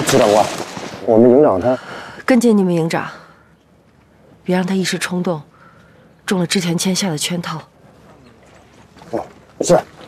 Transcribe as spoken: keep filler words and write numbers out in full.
徐长官，我们营长他跟紧你们营长，别让他一时冲动，中了织田谦下的圈套。 哦，是。